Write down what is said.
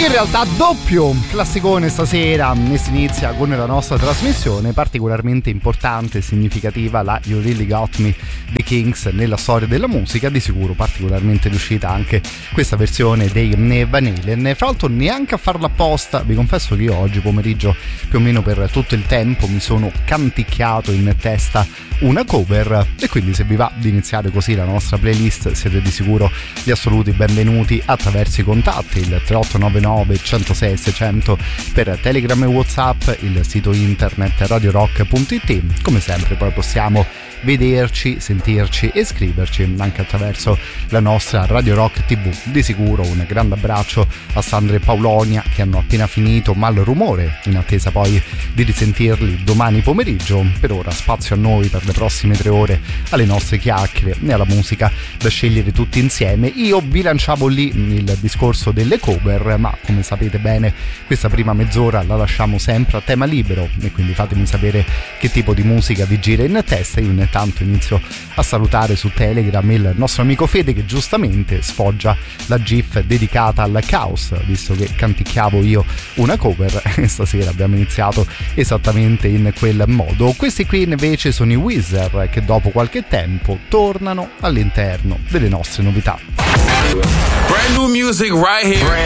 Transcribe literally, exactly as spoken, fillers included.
in realtà doppio classicone stasera, e si inizia con la nostra trasmissione particolarmente importante e significativa, la You Really Got Me dei Kings nella storia della musica. Di sicuro particolarmente riuscita anche questa versione dei Van Halen, fra l'altro neanche a farla apposta. Vi confesso che io oggi pomeriggio più o meno per tutto il tempo mi sono canticchiato in testa una cover, e quindi se vi va di iniziare così la nostra playlist siete di sicuro gli assoluti benvenuti attraverso i contatti, il tre otto nove nove uno zero sei sei zero zero per Telegram e WhatsApp, il sito internet radio rock punto it. Come sempre poi possiamo vederci, sentirci e scriverci anche attraverso la nostra Radio Rock tivù. Di sicuro un grande abbraccio a Sandra e Paulonia che hanno appena finito Mal Rumore, in attesa poi di risentirli domani pomeriggio. Per ora spazio a noi per le prossime tre ore alle nostre chiacchiere e alla musica da scegliere tutti insieme. Io vi lanciavo lì il discorso delle cover, ma come sapete bene questa prima mezz'ora la lasciamo sempre a tema libero, e quindi fatemi sapere che tipo di musica vi gira in testa. Io intanto inizio a salutare su Telegram il nostro amico Fede, che giustamente sfoggia la gif dedicata al caos, visto che canticchiavo io una cover e stasera abbiamo iniziato esattamente in quel modo. Questi qui invece sono i Weezer, che dopo qualche tempo tornano all'interno delle nostre novità. Brand new music right here.